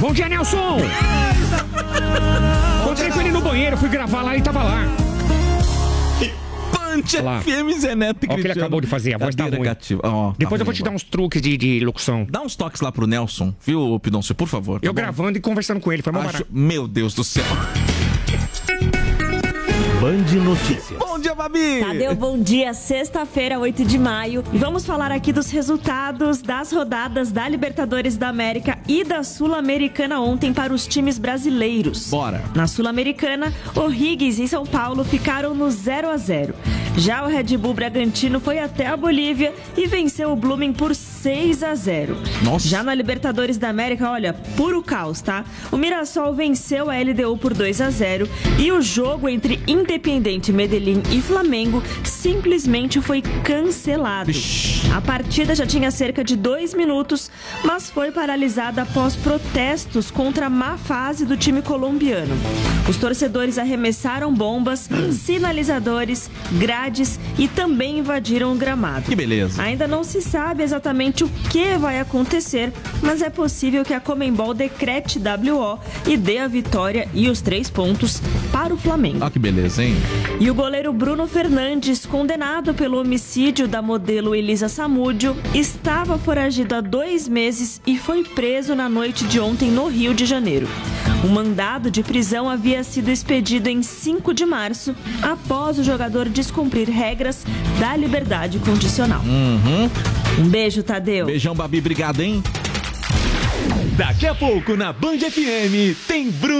Bom dia, Nelson! Encontrei com ele no banheiro, fui gravar lá e tava lá. FM Zeneto e Olha o que ele acabou de fazer, a voz tá ruim. Depois eu vou te dar uns truques de locução. Dá uns toques lá pro Nelson, viu, Pidoncio, por favor. Eu gravando e conversando com ele, foi barato. Meu Deus do céu. Band Notícias. Bom dia, Babi! Tadeu, bom dia. Sexta-feira, 8 de maio. E vamos falar aqui dos resultados das rodadas da Libertadores da América e da Sul-Americana ontem para os times brasileiros. Bora! Na Sul-Americana, o Higgins e São Paulo ficaram no 0-0. Já o Red Bull Bragantino foi até a Bolívia e venceu o Blooming por 6-0. Nossa! Já na Libertadores da América, olha, puro caos, tá? O Mirassol venceu a LDU por 2-0 e o jogo entre Independiente Medellín e Flamengo simplesmente foi cancelado. A partida já tinha cerca de 2 minutos, mas foi paralisada após protestos contra a má fase do time colombiano. Os torcedores arremessaram bombas, sinalizadores, grades e também invadiram o gramado. Que beleza. Ainda não se sabe exatamente o que vai acontecer, mas é possível que a Conmebol decrete WO e dê a vitória e os 3 pontos para o Flamengo. Ah, que beleza, hein? E o goleiro Bruno Fernandes, condenado pelo homicídio da modelo Elisa Samúdio, estava foragido há 2 meses e foi preso na noite de ontem no Rio de Janeiro. O mandado de prisão havia sido expedido em 5 de março, após o jogador descumprir regras da liberdade condicional. Um beijo, Tadeu. Beijão, Babi, obrigado, hein? Daqui a pouco na Band FM tem Bruno.